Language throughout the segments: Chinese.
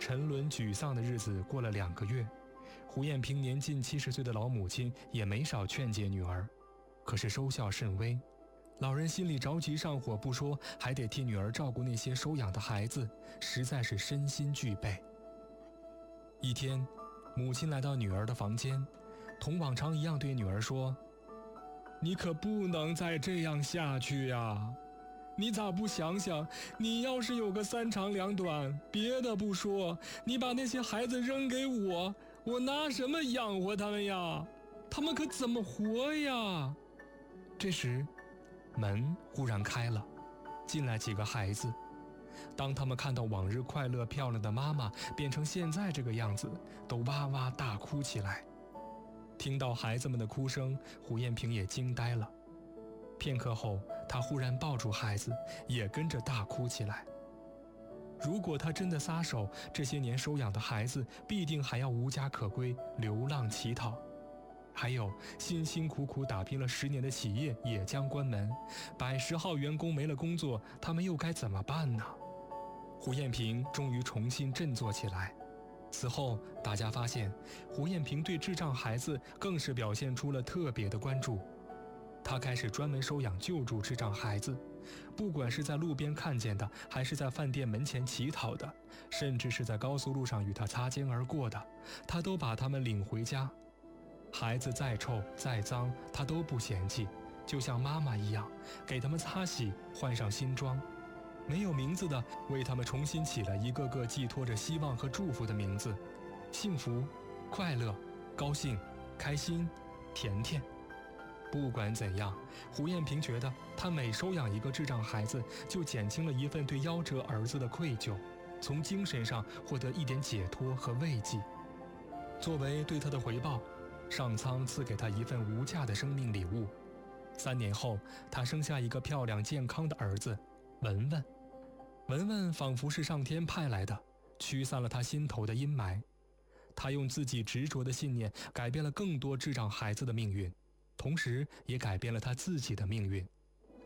沉沦沮丧的日子过了2个月，胡艳萍年近70岁的老母亲也没少劝解女儿，可是收效甚微。老人心里着急上火不说，还得替女儿照顾那些收养的孩子，实在是身心俱备。一天，母亲来到女儿的房间，同往常一样对女儿说：“你可不能再这样下去呀！你咋不想想，你要是有个3长2短，别的不说，你把那些孩子扔给我，我拿什么养活他们呀？他们可怎么活呀？”这时，门忽然开了，进来几个孩子。当他们看到往日快乐漂亮的妈妈变成现在这个样子，都哇哇大哭起来。听到孩子们的哭声，胡艳萍也惊呆了。片刻后，她忽然抱住孩子，也跟着大哭起来。如果她真的撒手，这些年收养的孩子必定还要无家可归，流浪乞讨。还有辛辛苦苦打拼了10年的企业也将关门，110号员工没了工作，他们又该怎么办呢？胡艳萍终于重新振作起来。此后，大家发现胡艳萍对智障孩子更是表现出了特别的关注。她开始专门收养救助智障孩子，不管是在路边看见的，还是在饭店门前乞讨的，甚至是在高速路上与她擦肩而过的，她都把他们领回家。孩子再臭再脏，她都不嫌弃，就像妈妈一样，给他们擦洗，换上新装。没有名字的，为他们重新起了一个个寄托着希望和祝福的名字：幸福、快乐、高兴、开心、甜甜。不管怎样，胡艳萍觉得她每收养一个智障孩子，就减轻了一份对夭折儿子的愧疚，从精神上获得一点解脱和慰藉。作为对她的回报，上苍赐给她一份无价的生命礼物。3年后，她生下一个漂亮健康的儿子文文。文文仿佛是上天派来的，驱散了她心头的阴霾。她用自己执着的信念改变了更多智障孩子的命运，同时也改变了她自己的命运。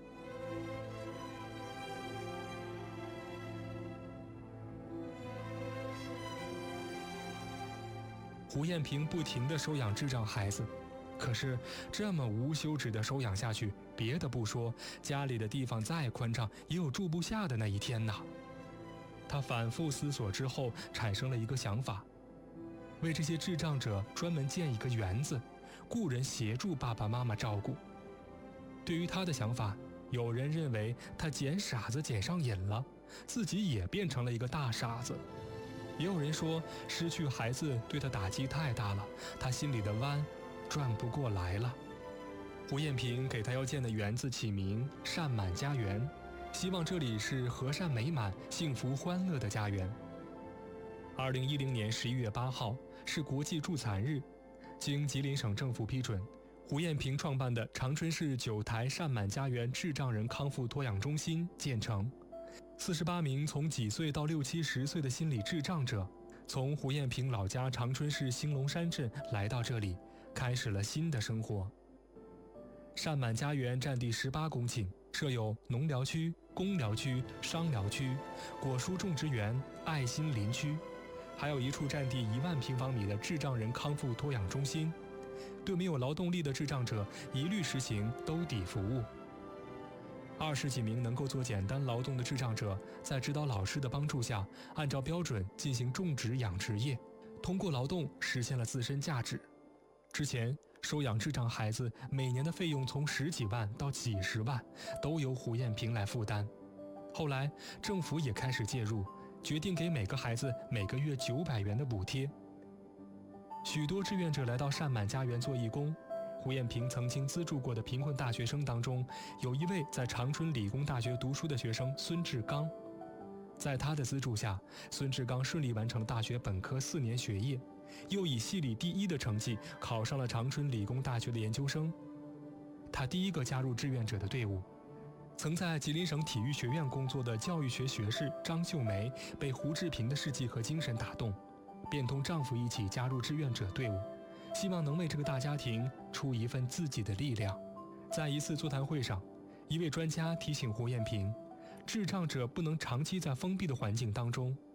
胡艳萍不停地收养智障孩子，可是这么无休止的收养下去，别的不说，家里的地方再宽敞，也有住不下的那一天呐。她反复思索之后，产生了一个想法：为这些智障者专门建一个园子，雇人协助爸爸妈妈照顾。对于她的想法，有人认为她捡傻子捡上瘾了，自己也变成了一个大傻子。也有人说，失去孩子对她打击太大了，她心里的弯转不过来了。胡艳萍给她要建的园子起名善满家园，希望这里是和善美满、幸福欢乐的家园。2010年11月8号是国际助残日，经吉林省政府批准，胡艳萍创办的长春市9台善满家园智障人康复托养中心建成。48名从几岁到60、70岁的心理智障者，从胡艳萍老家长春市兴隆山镇来到这里，开始了新的生活。善满家园占地18公顷，设有农疗区、工疗区、商疗区、果蔬种植园、爱心林区，还有一处占地1万平方米的智障人康复托养中心，对没有劳动力的智障者一律实行兜底服务。20几名能够做简单劳动的智障者，在指导老师的帮助下，按照标准进行种植养殖业，通过劳动实现了自身价值。之前收养智障孩子每年的费用从10几万到几十万，都由胡艳萍来负担。后来政府也开始介入，决定给每个孩子每个月900元的补贴。许多志愿者来到善满家园做义工。胡艳萍曾经资助过的贫困大学生当中，有一位在长春理工大学读书的学生孙志刚。在他的资助下，孙志刚顺利完成了大学本科4年学业，又以系里第1的成绩考上了长春理工大学的研究生。他第一个加入志愿者的队伍。曾在吉林省体育学院工作的教育学学士张秀梅被胡志平的事迹和精神打动，便同丈夫一起加入志愿者队伍，希望能为这个大家庭出一份自己的力量。在一次座谈会上，一位专家提醒胡艳萍，智障者不能长期在封闭的环境当中，